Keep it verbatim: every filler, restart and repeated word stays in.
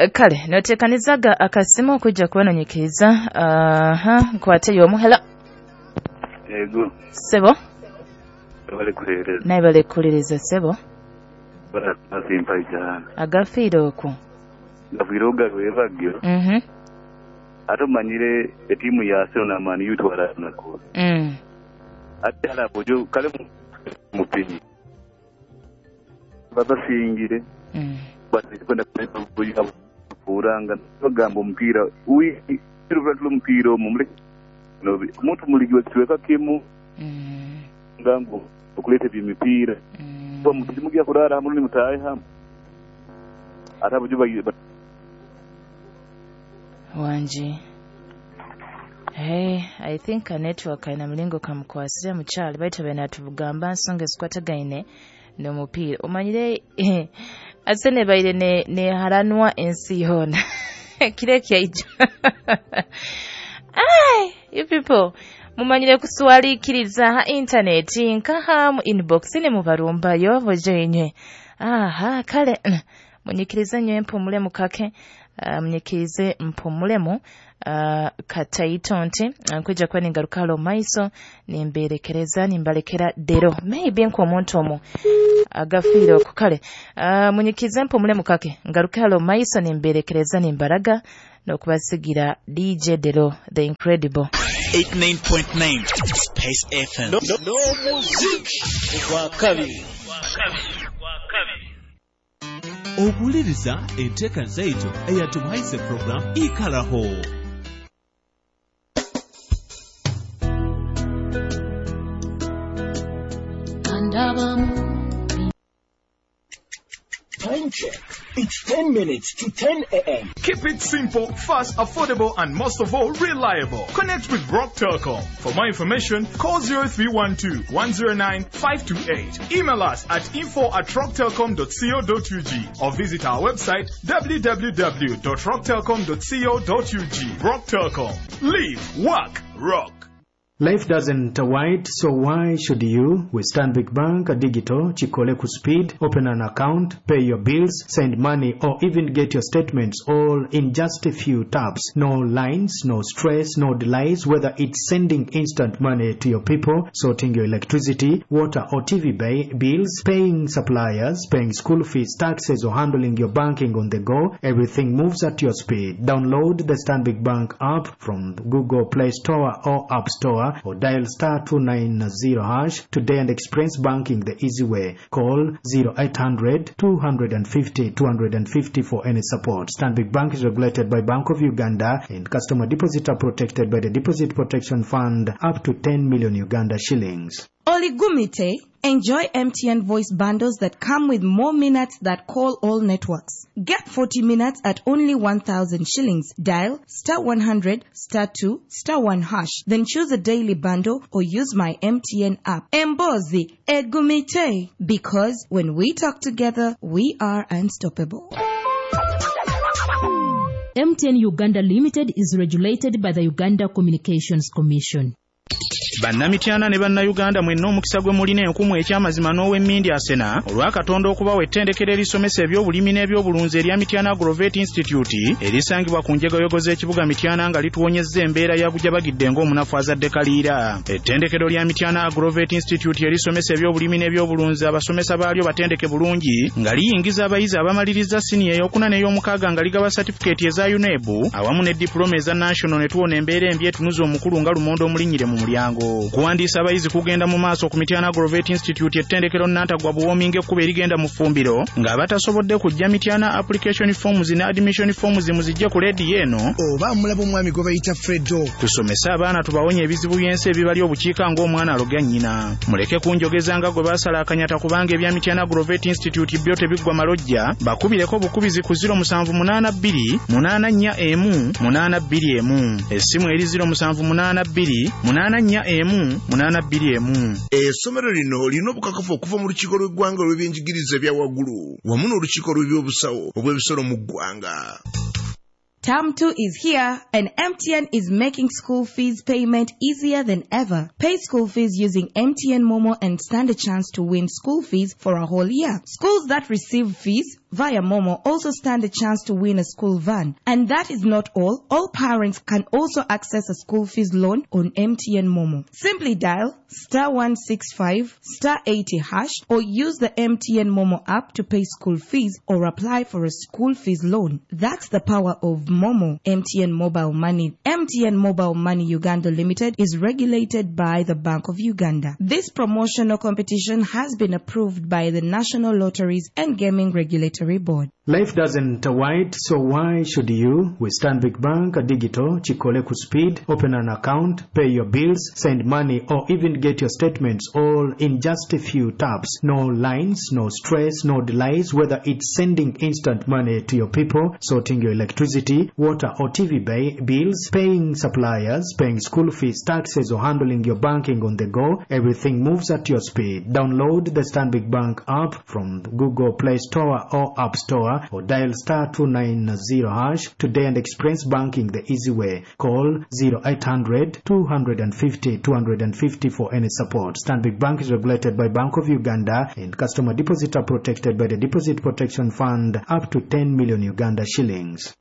kale notekanizaga akasimu okujja kubanoonyekeza aha nkwate y'omu hello ego sebo bale kulereza naye bale kulereza sebo bala asimpa ijana agafiira okwo gafiira ogalwebagyo mhm ate omanyire etiimu ya Arsenal na Man U twalanako mm ate ala bojo kale mupinyi babasingire mm batikwenda kubuya kuranga bagamba omupiira uyi kiruvatu omupiira omumule no muntu muligi wekiweka kimu mm ngango okuleta by'emipiira kwa muntu mugiya kurara hamwe mutaye hamwe atabujo bayiba wanji hey I think a network ina mlingo kamkwasira mukyali baita bena tubugamba nsonga zikwatagaine n'omupiira omanyire asene baire ne ne haranwa ensi yona kile kyaijo ai you people mumanyire kuswalikiriza ha internet nkaha mu inbox ne mubarumba yo vojenye aha kale munyikiriza nyo empumule mukake munyikirize mpumulemu Uh, kataito nti nkwijja kwa ningarukalo maiso nimberekereza nimbalekera dero maybe nko omuntu omu agafiiro okukale uh, munyikize mpumule mukake ngarukalo maiso nimberekereza nimbaraga n'okubasigira D J Dero the incredible eighty-nine point nine Space F M. No, no, no music wa kabiri Obuliriza enteeka zaito eyatumaise program ikalaho. Time check. It's ten minutes to ten a m Keep it simple, fast, affordable, and most of all, reliable. Connect with Rock Telecom. For more information, call zero three one two, one zero nine, five two eight. Email us at info at rock telecom dot co dot u g or visit our website w w w dot rock telecom dot co dot u g. Rock Telecom. Live, work, rock. Life doesn't wait, so why should you? With Stanbic Bank Digital, Chikoleku Speed, open an account, pay your bills, send money, or even get your statements all in just a few taps. No lines, no stress, no delays, whether it's sending instant money to your people, sorting your electricity, water or T V bay, bills, paying suppliers, paying school fees, taxes, or handling your banking on the go. Everything moves at your speed. Download the Stanbic Bank app from Google Play Store or App Store, or dial star two nine zero hash today and experience banking the easy way. Call zero eight hundred, two fifty, two fifty for any support. Stanbic Bank is regulated by Bank of Uganda, and customer deposits are protected by the Deposit Protection Fund up to ten million Uganda shillings. Oligumite, enjoy M T N voice bundles that come with more minutes that call all networks. Get forty minutes at only one thousand shillings. Dial star one hundred, star two, star one hash. Then choose a daily bundle or use my M T N app. Embozi, Egumite, because when we talk together, we are unstoppable. M T N Uganda Limited is regulated by the Uganda Communications Commission. Bannamitiana ne bannayuganda mwenna omukisa gwe mulina enkumu ekyamazima n'ow'emmindi asena olw'akatonda okubawa ettendekero erisomesa ebyobulimi n'ebyobulunzi erya Mityana Agrovet Institute erisangibwa ku njegoyogo z'ekibuga Mityana nga lituwonyezza embeera yagujabagidde ng'omunafu azadde kaliira. Ettendekero lya Mityana Agrovet Institute erisomesa ebyobulimi n'ebyobulunzi abasomesa baalyo batendeke bulungi nga liyingiza abayizi abamaliriza siniya ey'okuna n'ey'omukaaga nga ligaba satifikeeti eza U N E B awamu ne diploma eza national ne tuwona embeera embi etunuza omukulu nga Lumondo omulinyire mu mulyango. Kuwandiisa abayizi kugenda mu maaso ku Mityana Agrovet Institute ettendekero Nantagwa buwoominga ekkuba erigenda mu ffumbiro ng'abatasobodde kujja Mityana application forms ne admission forms muzijje ku leedi eno oba mulaba omwami gwe bayita Freddo. Tusomese abaana tubawonye ebizibu by'ensi ebibali obukiika ng'omwana alogya nnyina. Muleke kunjogeza nga gwe baasala akanyata kubanga ebya Mityana Agrovet Institute byo tebiggwa malojja. Bakubireko bukubizi ku zero musanvu munaana bbiri munaana nnya emu munaana bbiri emu. Essimu eri zero musanvu munaana bbiri munaana nnya emu munaana bbiri emu. Essomero lino lirina obukakafu okuva mu lukiiko lw'eggwanga olw'ebyenjigiriza ebya waggulu wamu n'olukiiko lw'ebyobusawo obw'ebisolo mu ggwanga. Term two is here, and M T N is making school fees payment easier than ever. Pay school fees using M T N Momo and stand a chance to win school fees for a whole year. Schools that receive fees via Momo also stand a chance to win a school van. And that is not all. All parents can also access a school fees loan on M T N Momo. Simply dial star one six five star eighty hash or use the M T N Momo app to pay school fees or apply for a school fees loan. That's the power of Momo. M T N Mobile Money. M T N Mobile Money Uganda Limited is regulated by the Bank of Uganda. This promotional competition has been approved by the National Lotteries and Gaming Regulatory Board. Life doesn't wait, so why should you? With Stanbic Bank Digital, Chikole ku speed, open an account, pay your bills, send money, or even get your statements all in just a few taps. No lines, no stress, no delays, whether it's sending instant money to your people, sorting your electricity, water or T V bay, bills, paying suppliers, paying school fees, taxes, or handling your banking on the go. Everything moves at your speed. Download the Stanbic Bank app from the Google Play Store or App Store, or dial star two nine zero hash today and experience banking the easy way. Call zero eight hundred two fifty two fifty for any support. Stanbic Bank is regulated by Bank of Uganda, and customer deposits are protected by the Deposit Protection Fund up to ten million Uganda shillings.